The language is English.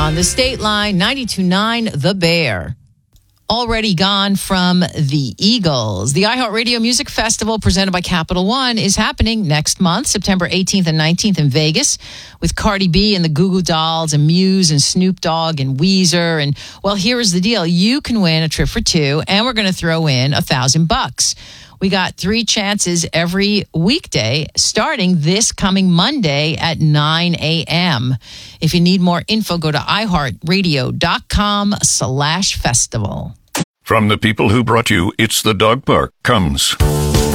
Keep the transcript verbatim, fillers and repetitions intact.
on the State Line, ninety-two point nine The Bear. Already gone from the Eagles. The iHeartRadio Music Festival presented by Capital One is happening next month, September eighteenth and nineteenth in Vegas, with Cardi B and the Goo Goo Dolls and Muse and Snoop Dogg and Weezer. And, well, here is the deal. You can win a trip for two, and we're going to throw in a thousand bucks. We got three chances every weekday starting this coming Monday at nine a.m. If you need more info, go to iHeartRadio.com slash festival. From the people who brought you It's the Dog Park comes